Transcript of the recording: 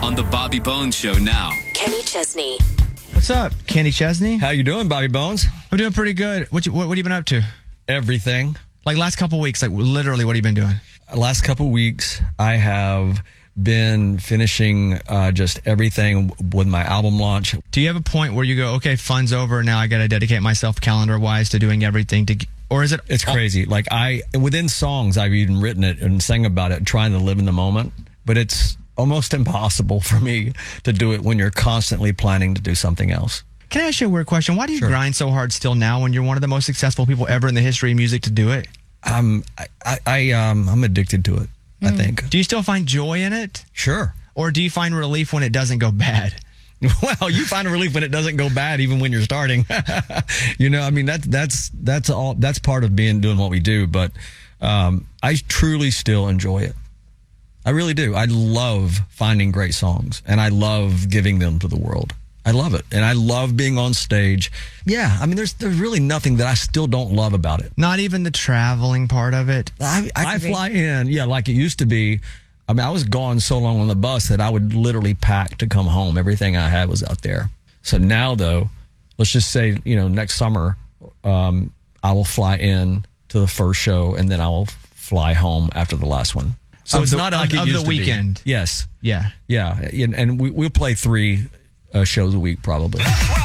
on the Bobby Bones Show now. Kenny Chesney. What's up, Kenny Chesney? How you doing, Bobby Bones? I'm doing pretty good. What have you been up to? Everything. Like last couple weeks, like literally, what have you been doing? Last couple weeks, I have been finishing just everything with my album launch. Do you have a point where you go, okay, fun's over, now I got to dedicate myself calendar-wise to doing everything to, or is it? It's crazy. Like within songs, I've even written it and sang about it, trying to live in the moment. But it's almost impossible for me to do it when you're constantly planning to do something else. Can I ask you a weird question? Why do you grind so hard still now when you're one of the most successful people ever in the history of music to do it? I'm addicted to it, I think. Do you still find joy in it? Sure. Or do you find relief when it doesn't go bad? Well, you find a relief when it doesn't go bad, even when you're starting. You know, I mean, that's part of doing what we do. But I truly still enjoy it. I really do. I love finding great songs, and I love giving them to the world. I love it, and I love being on stage. Yeah, I mean, there's really nothing that I still don't love about it. Not even the traveling part of it. I fly in, yeah, like it used to be. I mean, I was gone so long on the bus that I would literally pack to come home. Everything I had was out there. So now, though, let's just say, next summer, I will fly in to the first show, and then I will fly home after the last one. So it's not like it used to be. Of the weekend. Yes. Yeah. Yeah. And we'll play 3 shows a week, probably.